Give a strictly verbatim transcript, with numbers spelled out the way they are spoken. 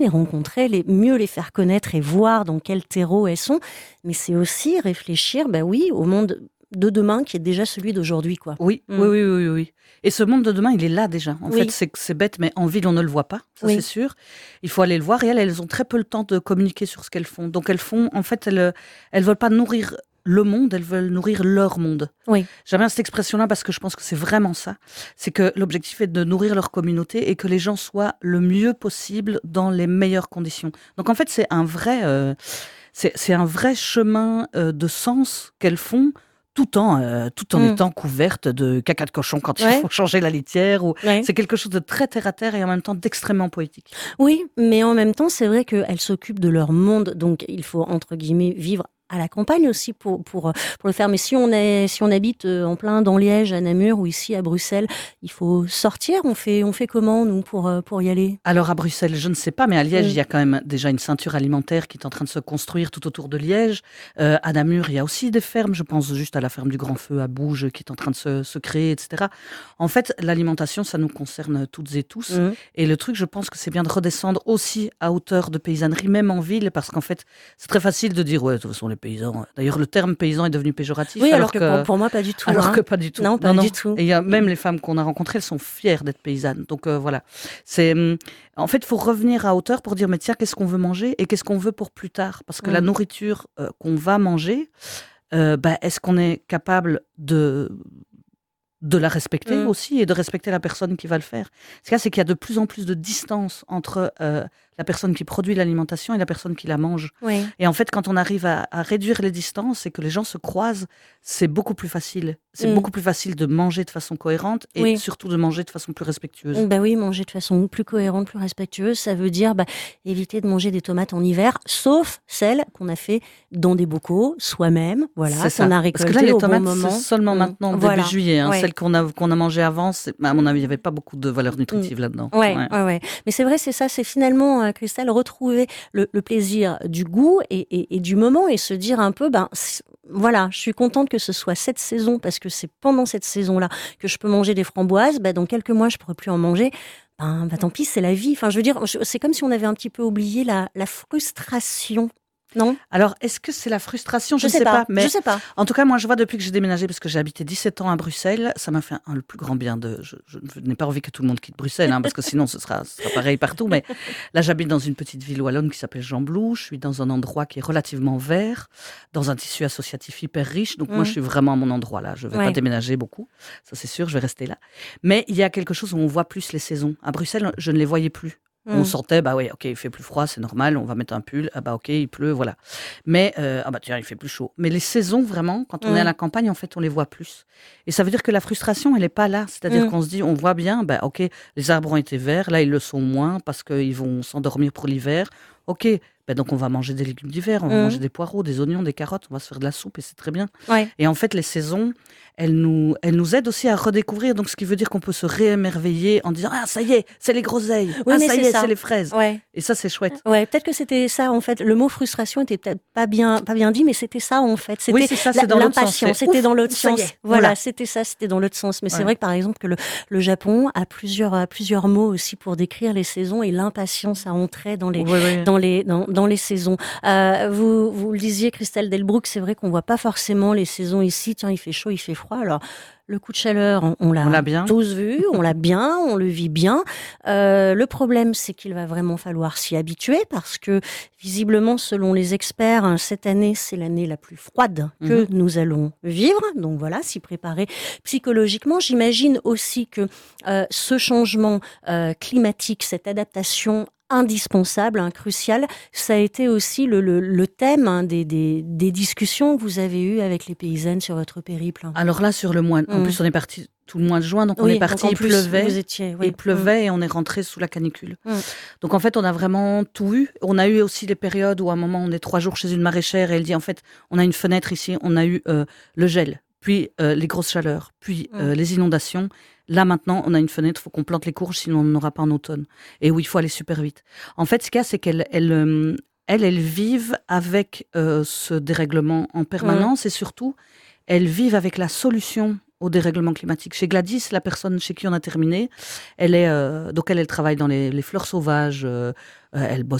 les rencontrer, les, mieux les faire connaître et voir dans quel terreau elles sont. Mais c'est aussi réfléchir, bah oui, au monde de demain qui est déjà celui d'aujourd'hui, quoi. Oui, Mm. oui, oui, oui, oui. Et ce monde de demain, il est là déjà. En Oui. fait, c'est, c'est bête, mais en ville, on ne le voit pas, ça Oui. c'est sûr. Il faut aller le voir. Et elles, elles ont très peu le temps de communiquer sur ce qu'elles font. Donc elles font, en fait, elles, elles veulent pas nourrir le monde, elles veulent nourrir leur monde. Oui. J'aime bien cette expression-là parce que je pense que c'est vraiment ça. C'est que l'objectif est de nourrir leur communauté et que les gens soient le mieux possible dans les meilleures conditions. Donc en fait, c'est un vrai, euh, c'est, c'est un vrai chemin euh, de sens qu'elles font. Tout en, euh, tout en Mm. étant couverte de caca de cochon quand Ouais. il faut changer la litière. Ou... Ouais. C'est quelque chose de très terre-à-terre et en même temps d'extrêmement poétique. Oui, mais en même temps, c'est vrai qu'elles s'occupent de leur monde, donc il faut, entre guillemets, vivre à la campagne aussi pour, pour, pour le faire. Mais si on, est, si on habite en plein dans Liège, à Namur ou ici à Bruxelles, il faut sortir. On fait, on fait comment, nous, pour, pour y aller ? Alors à Bruxelles, je ne sais pas, mais à Liège, Mm. il y a quand même déjà une ceinture alimentaire qui est en train de se construire tout autour de Liège. Euh, à Namur, il y a aussi des fermes. Je pense juste à la ferme du Grand Feu à Bouges qui est en train de se, se créer, et cetera. En fait, l'alimentation, ça nous concerne toutes et tous. Mm. Et le truc, je pense que c'est bien de redescendre aussi à hauteur de paysannerie, même en ville, parce qu'en fait, c'est très facile de dire, ouais, de toute façon, les paysans. D'ailleurs, le terme paysan est devenu péjoratif. Oui, alors, alors que, que, pour, pour moi, pas du tout. alors hein. que pas du tout. Non, pas du tout. Et il y a même les femmes qu'on a rencontrées, elles sont fières d'être paysannes. Donc euh, voilà. C'est, hum, en fait, il faut revenir à hauteur pour dire, mais tiens, qu'est-ce qu'on veut manger et qu'est-ce qu'on veut pour plus tard ? Parce que Mm. la nourriture euh, qu'on va manger, euh, bah, est-ce qu'on est capable de de la respecter Mm. aussi et de respecter la personne qui va le faire. Ce qu'il y a, c'est qu'il y a de plus en plus de distance entre euh, la personne qui produit l'alimentation et la personne qui la mange. Oui. Et en fait, quand on arrive à, à réduire les distances et que les gens se croisent, c'est beaucoup plus facile. C'est Mm. beaucoup plus facile de manger de façon cohérente et Oui. surtout de manger de façon plus respectueuse. Bah oui, manger de façon plus cohérente, plus respectueuse, ça veut dire bah, éviter de manger des tomates en hiver, sauf celles qu'on a fait dans des bocaux, soi-même, voilà, C'est ça. qu'on a Parce récoltées que là, les au tomates, bon moment. c'est seulement Mm. maintenant, Voilà. début juillet. Hein. Ouais. Celles qu'on a, qu'on a mangées avant, c'est, à mon avis, il n'y avait pas beaucoup de valeur nutritive Mm. là-dedans. Ouais, Ouais. ouais, ouais. Mais c'est vrai, c'est ça, c'est finalement, euh, Christelle, retrouver le, le plaisir du goût et, et, et du moment et se dire un peu, ben c'est- voilà, je suis contente que ce soit cette saison parce que c'est pendant cette saison-là que je peux manger des framboises. Ben, dans quelques mois, je pourrai plus en manger. Ben, ben tant pis, c'est la vie. Enfin, je veux dire, je- c'est comme si on avait un petit peu oublié la, la frustration. Non, Alors, est-ce que c'est la frustration ? Je je ne sais pas, mais Je sais pas. en tout cas, moi, je vois depuis que j'ai déménagé, parce que j'ai habité dix-sept ans à Bruxelles, ça m'a fait un, le plus grand bien de... Je, je n'ai pas envie que tout le monde quitte Bruxelles, hein, parce que sinon, ce sera, ce sera pareil partout. Mais là, j'habite dans une petite ville wallonne qui s'appelle Gembloux. Je suis dans un endroit qui est relativement vert, dans un tissu associatif hyper riche. Donc, moi, Mm. je suis vraiment à mon endroit là. Je ne vais Ouais. pas déménager beaucoup, ça c'est sûr, je vais rester là. Mais il y a quelque chose où on voit plus les saisons. À Bruxelles, je ne les voyais plus. On Mm. sentait, bah oui, ok, il fait plus froid, c'est normal, on va mettre un pull, ah bah ok, il pleut, voilà. Mais, euh, ah bah tiens, il fait plus chaud. Mais les saisons, vraiment, quand on Mm. est à la campagne, en fait, on les voit plus. Et ça veut dire que la frustration, elle n'est pas là. C'est-à-dire Mm. qu'on se dit, on voit bien, bah ok, les arbres ont été verts, là, ils le sont moins parce qu'ils vont s'endormir pour l'hiver. Ok, bah donc on va manger des légumes d'hiver, on va Mm. manger des poireaux, des oignons, des carottes, on va se faire de la soupe et c'est très bien. Ouais. Et en fait, les saisons, elles nous, elles nous aident aussi à redécouvrir. Donc, ce qui veut dire qu'on peut se réémerveiller en disant, ah, ça y est, c'est les groseilles. Oui, ah, mais ça c'est y est, ça. c'est les fraises. Ouais. Et ça, c'est chouette. Ouais, peut-être que c'était ça en fait. Le mot frustration était peut-être pas bien, pas bien dit, mais c'était ça en fait. C'était Oui, c'est ça, la- c'est dans l'autre sens. l'impatience. C'est C'était ouf, dans l'autre ça y sens. est, Voilà, voilà. c'était ça, c'était dans l'autre sens. Mais c'est Ouais. vrai que par exemple que le, le Japon a plusieurs, a plusieurs mots aussi pour décrire les saisons et l'impatience à entrer dans les, Oui, oui. dans les, dans, dans les saisons. Euh, vous, vous le disiez, Christelle Delbrück, c'est vrai qu'on voit pas forcément les saisons ici. Tiens, il fait chaud, il fait froid. Alors, le coup de chaleur, on, on l'a, On l'a bien. tous vu, on l'a bien, on le vit bien. Euh, le problème, c'est qu'il va vraiment falloir s'y habituer parce que, visiblement, selon les experts, hein, cette année, c'est l'année la plus froide que Mhm. nous allons vivre. Donc voilà, s'y préparer psychologiquement. J'imagine aussi que euh, ce changement euh, climatique, cette adaptation indispensable, hein, cruciale, ça a été aussi le, le, le thème hein, des, des, des discussions que vous avez eues avec les paysannes sur votre périple. Alors là, sur le mois, en Mm. plus, on est parti tout le mois de juin, donc on Oui, est parti, donc en il plus, pleuvait. vous étiez, oui. Il pleuvait et on est rentré sous la canicule. Mm. Donc en fait, on a vraiment tout eu. On a eu aussi les périodes où à un moment, on est trois jours chez une maraîchère et elle dit, en fait, on a une fenêtre ici, on a eu euh, le gel, puis euh, les grosses chaleurs, puis euh, Mm. les inondations. Là, maintenant, on a une fenêtre, il faut qu'on plante les courges, sinon on n'en aura pas en automne. Et où il faut aller super vite. En fait, ce qu'il y a, c'est qu'elles elles, euh, elles, elles vivent avec euh, ce dérèglement en permanence et surtout, elles vivent avec la solution au dérèglement climatique. Chez Gladys, la personne chez qui on a terminé, elle est euh, donc elle, elle travaille dans les, les fleurs sauvages. Euh, elle bosse